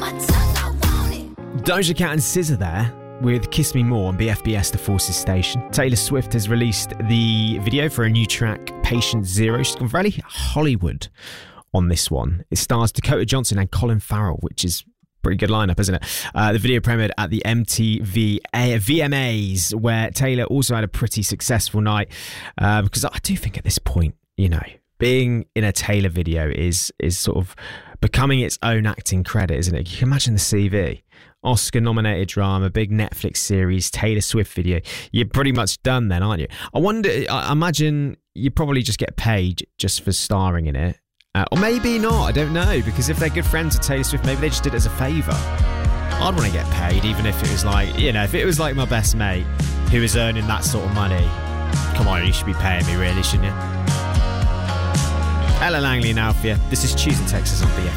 Doja Cat and SZA there with Kiss Me More on BFBS The Forces station. Taylor Swift has released the video for a new track, Patient Zero. She's gone very Hollywood on this one. It stars Dakota Johnson and Colin Farrell, which is pretty good lineup, isn't it? The video premiered at the MTV VMAs, where Taylor also had a pretty successful night, because I do think at this point, you know, being in a Taylor video is sort of becoming its own acting credit, isn't it? You can imagine the CV. Oscar-nominated drama, big Netflix series, Taylor Swift video. You're pretty much done then, aren't you? I imagine you probably just get paid just for starring in it. Or maybe not, I don't know, because if they're good friends with Taylor Swift, maybe they just did it as a favour. I'd want to get paid, even if it was like, you know, if it was like my best mate who was earning that sort of money. Come on, you should be paying me, really, shouldn't you? Ella Langley now for you. This is Tuesday Texas on BF.